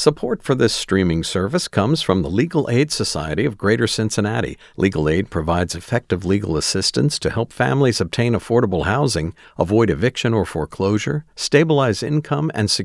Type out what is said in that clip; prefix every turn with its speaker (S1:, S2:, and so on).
S1: Support for this streaming service comes from the Legal Aid Society of Greater Cincinnati. Legal Aid provides effective legal assistance to help families obtain affordable housing, avoid eviction or foreclosure, stabilize income, and secure